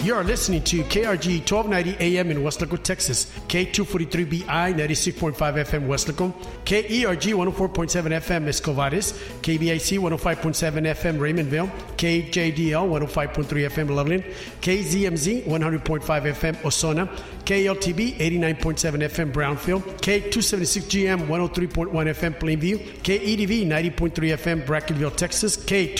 You are listening to KRG 1290 AM in Weslaco, Texas, K243BI 96.5 FM Weslaco, KERG 104.7 FM Escovares, KBIC 105.7 FM Raymondville, KJDL 105.3 FM Loveland, KZMZ 100.5 FM Osona, KLTB 89.7 FM Brownfield, K276GM 103.1 FM Plainview, KEDV 90.3 FM Brackenville, Texas, K